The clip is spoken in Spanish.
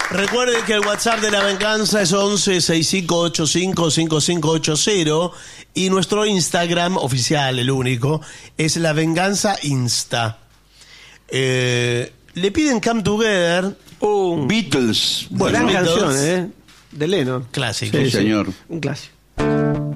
Recuerden que el WhatsApp de La Venganza es 11-6585-5580 y nuestro Instagram oficial, el único, es La Venganza Insta. Le piden Come Together. Beatles. Gran Beatles. canción, de Lennon. Clásico. Sí, señor. Un clásico.